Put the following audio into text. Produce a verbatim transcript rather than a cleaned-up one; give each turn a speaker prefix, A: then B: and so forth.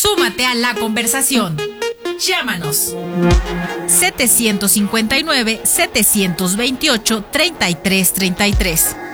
A: Súmate a la conversación. Llámanos. setecientos cincuenta y nueve, setecientos veintiocho, treinta y tres treinta y tres.